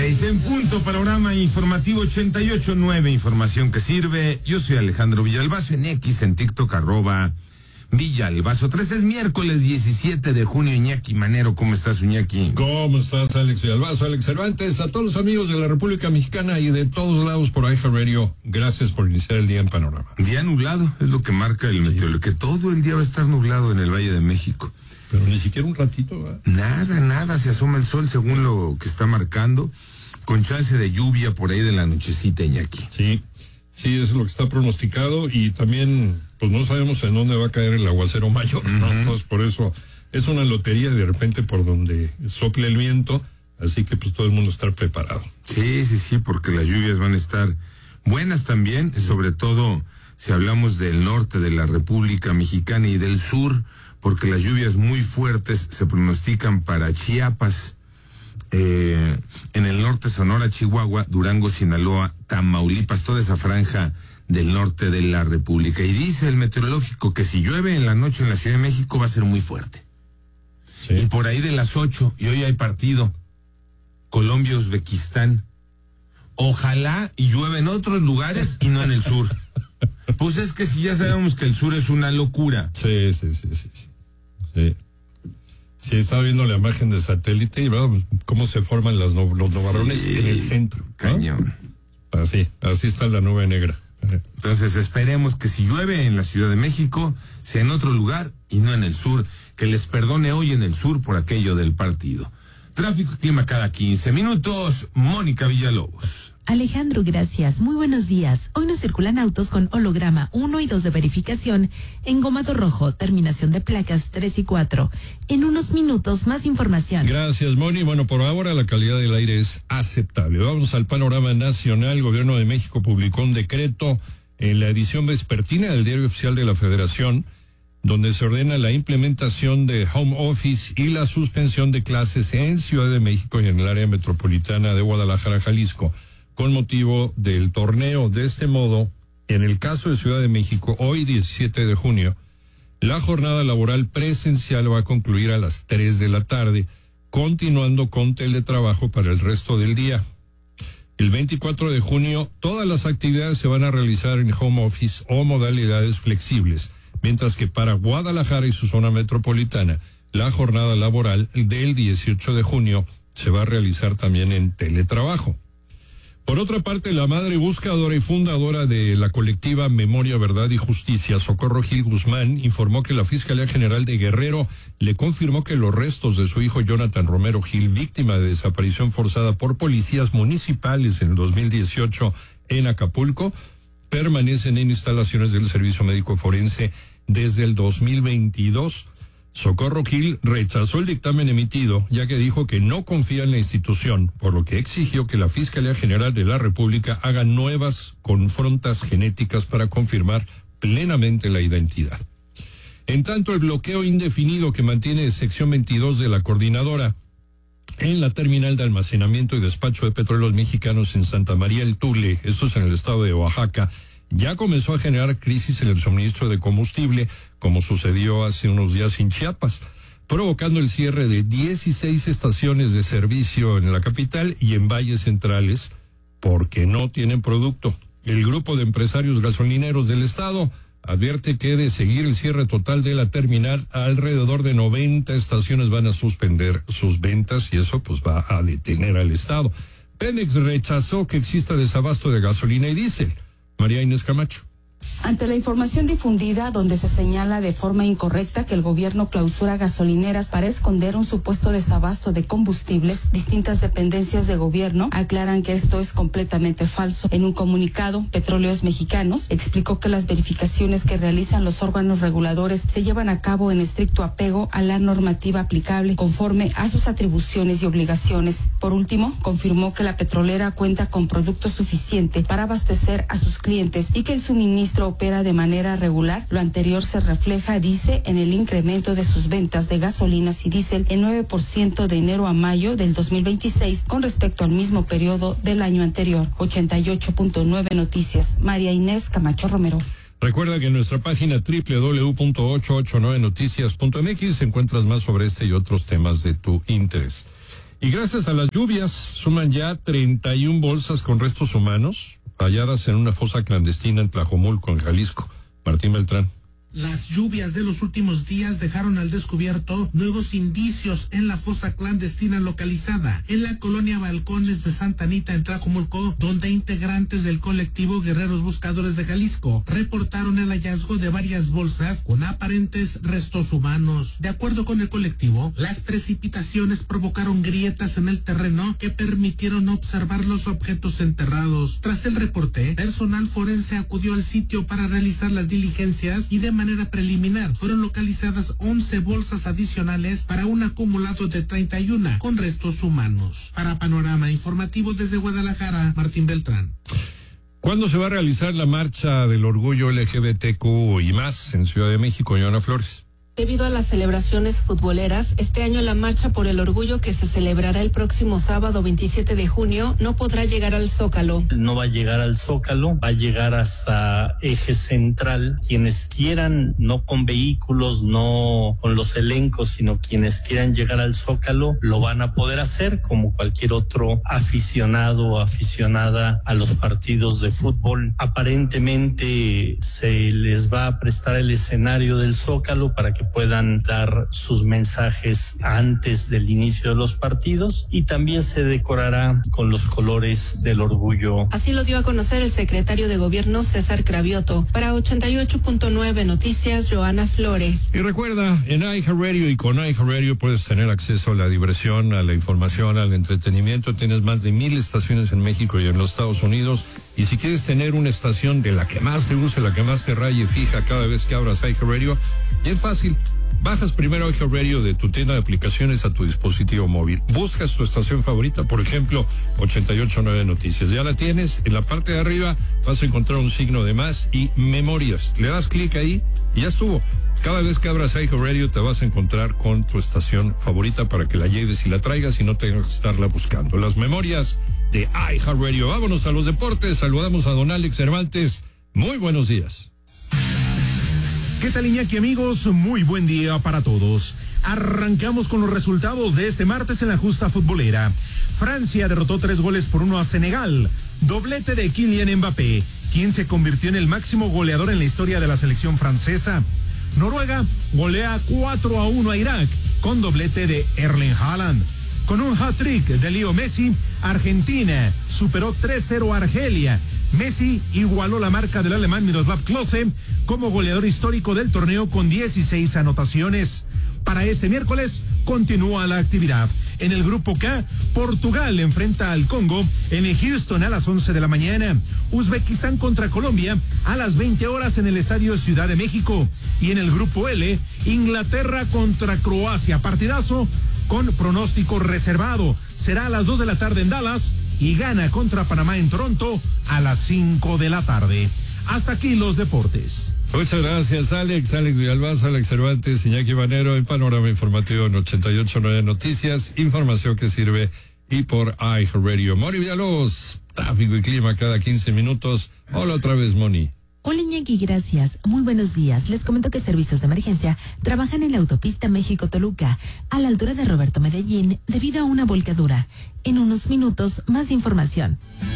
6 en punto, panorama informativo 88.9, información que sirve. Yo soy Alejandro Villalbazo, en X, en TikTok, @Villalbazo 3. Es miércoles 17 de junio, Iñaki Manero. ¿Cómo estás, Iñaki? ¿Cómo estás, Alex Villalbazo, Alex Cervantes? A todos los amigos de la República Mexicana y de todos lados por iHeartRadio, gracias por iniciar el día en Panorama. Día nublado, es lo que marca el meteorólogo, que todo el día va a estar nublado en el Valle de México. Pero ni siquiera un ratito, ¿verdad? Nada, se asoma el sol según lo que está marcando, con chance de lluvia por ahí de la nochecita, Iñaki. Sí, es lo que está pronosticado y también, pues no sabemos en dónde va a caer el aguacero mayor, ¿no? Entonces, por eso es una lotería de repente por donde sople el viento, así que pues todo el mundo estar preparado. Sí, porque las lluvias van a estar buenas también, sobre todo si hablamos del norte de la República Mexicana y del sur, porque las lluvias muy fuertes se pronostican para Chiapas, en el norte Sonora, Chihuahua, Durango, Sinaloa, Tamaulipas, toda esa franja del norte de la República. Y dice el meteorológico que si llueve en la noche en la Ciudad de México va a ser muy fuerte. Sí. Y por ahí de las 8, y hoy hay partido, Colombia-Uzbekistán. Ojalá y llueve en otros lugares y no en el sur. Pues es que si ya sabemos que el sur es una locura. Sí. Sí, estaba viendo la imagen de satélite y veo cómo se forman los nubarrones en el centro, ¿no? Cañón. Así está la nube negra. Entonces esperemos que si llueve en la Ciudad de México, sea en otro lugar y no en el sur, que les perdone hoy en el sur por aquello del partido. Tráfico y clima cada 15 minutos, Mónica Villalobos. Alejandro, gracias. Muy buenos días. Hoy nos circulan autos con holograma 1 y 2 de verificación, engomado rojo, terminación de placas 3 y 4. En unos minutos, más información. Gracias, Moni. Bueno, por ahora la calidad del aire es aceptable. Vamos al panorama nacional. El Gobierno de México publicó un decreto en la edición vespertina del Diario Oficial de la Federación, donde se ordena la implementación de home office y la suspensión de clases en Ciudad de México y en el área metropolitana de Guadalajara, Jalisco, con motivo del torneo. De este modo, en el caso de Ciudad de México, hoy 17 de junio, la jornada laboral presencial va a concluir a las 3 de la tarde, continuando con teletrabajo para el resto del día. El 24 de junio, todas las actividades se van a realizar en home office o modalidades flexibles, mientras que para Guadalajara y su zona metropolitana, la jornada laboral del 18 de junio se va a realizar también en teletrabajo. Por otra parte, la madre buscadora y fundadora de la colectiva Memoria, Verdad y Justicia, Socorro Gil Guzmán, informó que la Fiscalía General de Guerrero le confirmó que los restos de su hijo Jonathan Romero Gil, víctima de desaparición forzada por policías municipales en el 2018 en Acapulco, permanecen en instalaciones del Servicio Médico Forense desde el 2022. Socorro Gil rechazó el dictamen emitido, ya que dijo que no confía en la institución, por lo que exigió que la Fiscalía General de la República haga nuevas confrontas genéticas para confirmar plenamente la identidad. En tanto, el bloqueo indefinido que mantiene sección 22 de la coordinadora en la terminal de almacenamiento y despacho de petróleos mexicanos en Santa María el Tule, esto es en el estado de Oaxaca, ya comenzó a generar crisis en el suministro de combustible, como sucedió hace unos días en Chiapas, provocando el cierre de 16 estaciones de servicio en la capital y en valles centrales, porque no tienen producto. El grupo de empresarios gasolineros del estado advierte que de seguir el cierre total de la terminal, alrededor de 90 estaciones van a suspender sus ventas y eso pues va a detener al estado. Pemex rechazó que exista desabasto de gasolina y diésel. María Inés Camacho. Ante la información difundida donde se señala de forma incorrecta que el gobierno clausura gasolineras para esconder un supuesto desabasto de combustibles, distintas dependencias de gobierno aclaran que esto es completamente falso. En un comunicado, Petróleos Mexicanos explicó que las verificaciones que realizan los órganos reguladores se llevan a cabo en estricto apego a la normativa aplicable conforme a sus atribuciones y obligaciones. Por último, confirmó que la petrolera cuenta con producto suficiente para abastecer a sus clientes y que el suministro opera de manera regular. Lo anterior se refleja, dice, en el incremento de sus ventas de gasolinas y diésel en 9% de enero a mayo del 2026 con respecto al mismo periodo del año anterior. 88.9 Noticias. María Inés Camacho Romero. Recuerda que en nuestra página www.889noticias.mx encuentras más sobre este y otros temas de tu interés. Y gracias a las lluvias, suman ya 31 bolsas con restos humanos halladas en una fosa clandestina en Tlajomulco, en Jalisco. Martín Beltrán. Las lluvias de los últimos días dejaron al descubierto nuevos indicios en la fosa clandestina localizada en la colonia Balcones de Santa Anita en Tlajomulco, donde integrantes del colectivo Guerreros Buscadores de Jalisco reportaron el hallazgo de varias bolsas con aparentes restos humanos. De acuerdo con el colectivo, las precipitaciones provocaron grietas en el terreno que permitieron observar los objetos enterrados. Tras el reporte, personal forense acudió al sitio para realizar las diligencias y de manera preliminar fueron localizadas 11 bolsas adicionales para un acumulado de 31 con restos humanos. Para Panorama Informativo desde Guadalajara, Martín Beltrán. ¿Cuándo se va a realizar la marcha del orgullo LGBTQ y más en Ciudad de México, Joana Flores? Debido a las celebraciones futboleras, este año la Marcha por el Orgullo, que se celebrará el próximo sábado 27 de junio, no podrá llegar al Zócalo. No va a llegar al Zócalo, va a llegar hasta Eje Central. Quienes quieran, no con vehículos, no con los elencos, sino quienes quieran llegar al Zócalo, lo van a poder hacer como cualquier otro aficionado o aficionada a los partidos de fútbol. Aparentemente se les va a prestar el escenario del Zócalo para que puedan dar sus mensajes antes del inicio de los partidos, y también se decorará con los colores del orgullo. Así lo dio a conocer el secretario de Gobierno César Cravioto. Para 88.9 Noticias, Joana Flores. Y recuerda, en iHeartRadio y con iHeartRadio puedes tener acceso a la diversión, a la información, al entretenimiento. Tienes más de 1,000 estaciones en México y en los Estados Unidos. Y si quieres tener una estación de la que más te guste, la que más te raye fija cada vez que abras iHeartRadio, bien fácil. Bajas primero iHeartRadio de tu tienda de aplicaciones a tu dispositivo móvil. Buscas tu estación favorita, por ejemplo, 88.9 Noticias. Ya la tienes. En la parte de arriba vas a encontrar un signo de más y memorias. Le das clic ahí y ya estuvo. Cada vez que abras iHeartRadio te vas a encontrar con tu estación favorita para que la lleves y la traigas y no tengas que estarla buscando. Las memorias de iHeartRadio. Vámonos a los deportes. Saludamos a don Alex Cervantes. Muy buenos días. ¿Qué tal, Iñaki, amigos? Muy buen día para todos. Arrancamos con los resultados de este martes en la justa futbolera. Francia derrotó 3-1 a Senegal. Doblete de Kylian Mbappé, quien se convirtió en el máximo goleador en la historia de la selección francesa. Noruega golea 4-1 a Irak, con doblete de Erling Haaland. Con un hat-trick de Leo Messi, Argentina superó 3-0 a Argelia. Messi igualó la marca del alemán Miroslav Klose como goleador histórico del torneo con 16 anotaciones. Para este miércoles continúa la actividad. En el grupo K, Portugal enfrenta al Congo en Houston a las 11 de la mañana. Uzbekistán contra Colombia a las 20 horas en el Estadio Ciudad de México. Y en el grupo L, Inglaterra contra Croacia. Partidazo con pronóstico reservado. Será a las 2 de la tarde en Dallas y Ghana contra Panamá en Toronto a las 5 de la tarde. Hasta aquí los deportes. Muchas gracias, Alex. Alex Villalbazo, Alex Cervantes, Iñaki Banero, en Panorama Informativo en 88.9 Noticias, información que sirve, y por iHeartRadio. Moni Villalobos, tráfico y clima cada 15 minutos. Hola otra vez, Moni. Hola, Iñaki, gracias. Muy buenos días. Les comento que servicios de emergencia trabajan en la autopista México-Toluca, a la altura de Roberto Medellín, debido a una volcadura. En unos minutos, más información.